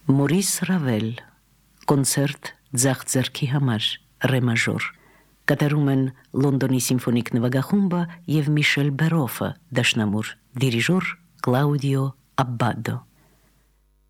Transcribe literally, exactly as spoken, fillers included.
Մորիս Ռավել, կոնցերտ ձախ ձեռքի համար, ռե մաժոր, կատարում են Լոնդոնի սիմֆոնիկ նվագախումբը և Միշել Բերոֆը, դաշնամուր, դիրիժոր Կլաուդիո Աբբադո։